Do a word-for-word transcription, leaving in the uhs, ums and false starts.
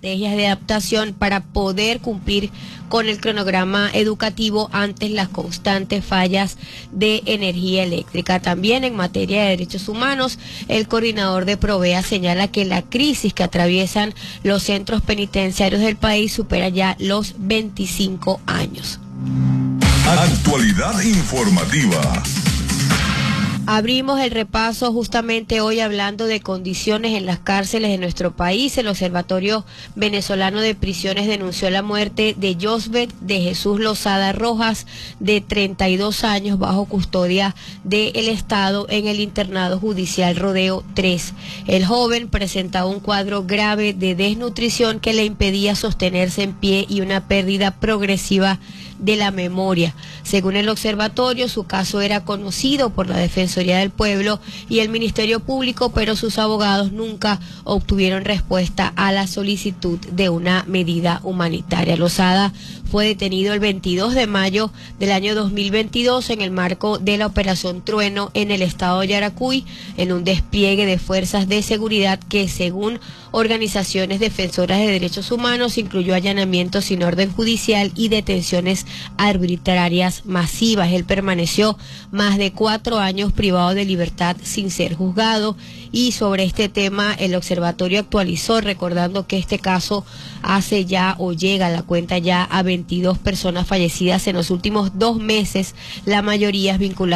estrategias de adaptación para poder cumplir con el cronograma educativo ante las constantes fallas de energía eléctrica. También en materia de derechos humanos, el coordinador de Provea señala que la crisis que atraviesan los centros penitenciarios del país supera ya los veinticinco años. Actualidad informativa. Abrimos el repaso justamente hoy hablando de condiciones en las cárceles de nuestro país. El Observatorio Venezolano de Prisiones denunció la muerte de Josbet de Jesús Lozada Rojas, de treinta y dos años, bajo custodia del Estado en el internado judicial Rodeo tres. El joven presentaba un cuadro grave de desnutrición que le impedía sostenerse en pie y una pérdida progresiva de la memoria. Según el observatorio, su caso era conocido por la Defensoría del Pueblo y el Ministerio Público, pero sus abogados nunca obtuvieron respuesta a la solicitud de una medida humanitaria. Lozada fue detenido el veintidós de mayo del año dos mil veintidós en el marco de la Operación Trueno en el estado de Yaracuy, en un despliegue de fuerzas de seguridad que, según organizaciones defensoras de derechos humanos, incluyó allanamientos sin orden judicial y detenciones arbitrarias masivas. Él permaneció más de cuatro años privado de libertad sin ser juzgado, y sobre este tema el observatorio actualizó recordando que este caso hace ya o llega a la cuenta ya a veintidós personas fallecidas en los últimos dos meses, la mayoría vinculadas